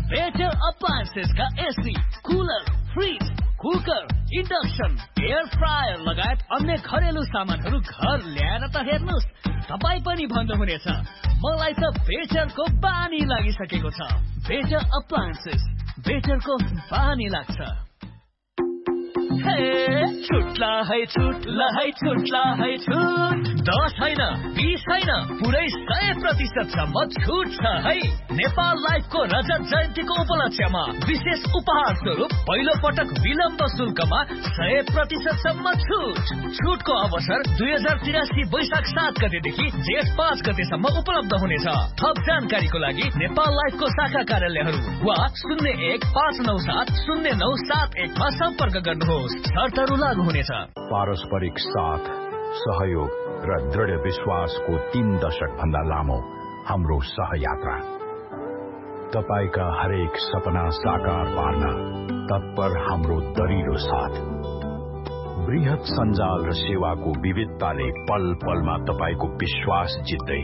Better appliances का AC, cooler, fridge, cooker, induction, air fryer लगायत अन्य घरेलु सामानहरू घर ल्याएर त हेर्नुस्, तपाईँ पनि भन्नुहुनेछ मलाई त बेटरको बानी लागिसकेको छ। बेटर अप्लायन्सेस, बेटरको बानी लाग्छ। छुट्ला है छुट 10 होइन 20 होइन पुरै 100% सम्म छुट छ है। नेपाल लाइफको रजत जयन्तीको उपलक्ष्यमा विशेष उपहार स्वरूप पहिलो पटक विलम्ब शुल्कमा 100% सम्म छुट। छुटको अवसर 2083 वैशाख 7 गतेदेखि जेठ 5 गतेसम्म उपलब्ध हुनेछ। थप जानकारीको लागि नेपाल लाइफको शाखा कार्यालयहरू वा 0159709771 मा सम्पर्क गर्नुहोस्। शर्तहरू लागू हुनेछ। पारस्परिक साथ, सहयोग र दृढ़ विश्वासको 3 दशक भन्दा लामो हाम्रो सहयात्रा। तपाईका हरेक सपना साकार पार्न तत्पर हाम्रो दरिलो साथ। बृहत सञ्जाल र सेवाको विविधताले पल पलमा तपाईको विश्वास जित्दै,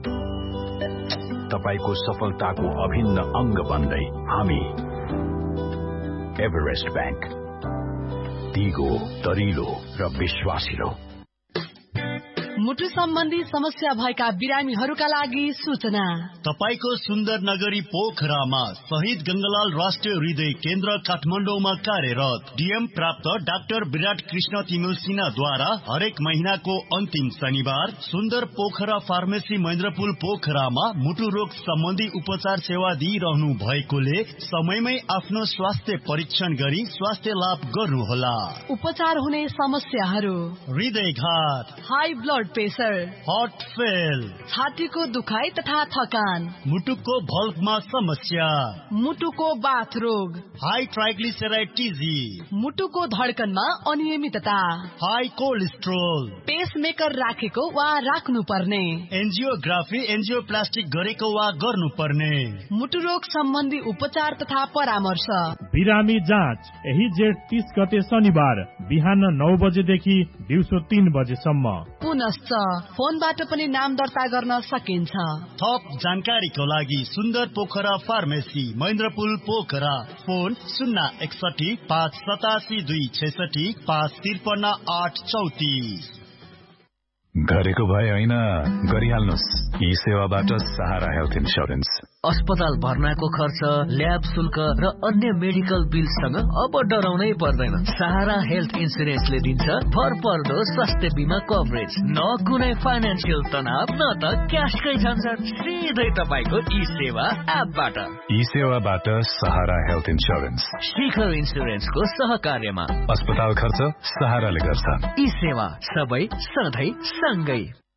तपाईको सफलताको अभिन्न अंग बन्दै हामी एभरेस्ट बैंक, दिगो, दरिलो र विश्वासिलो। मुटु सम्बन्धी समस्या भएका बिरामीहरूका लागि सूचना। तपाईको सुन्दर नगरी पोखरामा शहीद गंगालाल राष्ट्रिय हृदय केन्द्र काठमाडौँमा कार्यरत डीएम प्राप्त डाक्टर विराट कृष्ण तिमिल सिन्हाद्वारा हरेक महीनाको अन्तिम शनिबार सुन्दर पोखरा फार्मेसी महेन्द्रपुल पोखरामा मुटु रोग सम्बन्धी उपचार सेवा दिइरहनु भएकोले समयमै आफ्नो स्वास्थ्य परीक्षण गरी स्वास्थ्य लाभ गर्नुहोला। उपचार हुने समस्याहरू: हृदयघात, high blood pressure, heart fail, छातीको दुखाइ तथा थकान, मुटुको भल्भमा समस्या, मुटुको बाथ रोग, हाई ट्राइग्लिसराइड टीजी, मुटुको धड्कनमा अनियमितता, हाई कोलेस्ट्रोल, पेसमेकर राखेको वा राख्नु पर्ने, एन्जियोग्राफी एन्जियोप्लास्टिक गरेको वा गर्नुपर्ने, मुटु रोग सम्बन्धी उपचार तथा परामर्श। बिरामी जाँच यही जेठ 30 गते शनिबार बिहान 9 बजेदेखि दिउँसो 3 बजेसम्म। पुनश्च फोनबाट पनि नाम दर्ता गर्न सकिन्छ। थप जानकारीको लागि सुन्दर पोखरा फार्मेसी महेन्द्रपुल पोखरा, फोन 061 587 266 553 834। गरेको भए होइन, गरिहाल्नुस्। यी सेवाबाट सहारा हेल्थ इन्स्योरेन्स। अस्पताल भर्नाको खर्च, ल्याब शुल्क र अन्य मेडिकल बिलसँग अब डराउनै पर्दैन। सहारा हेल्थ इन्स्योरेन्सले दिन्छ भरपर्दो स्वास्थ्य बीमा कभरेज। न कुनै फाइनेन्सियल तनाव, न त क्याशकै झन्झट, सिधै तपाईको ई सेवा एपबाट। यी सेवाबाट सहारा हेल्थ इन्स्योरेन्स, शिखर इन्स्योरेन्सको सहकार्यमा। अस्पताल खर्च सहाराले गर्छ। ई सेवा सबै सधैँ सँगै।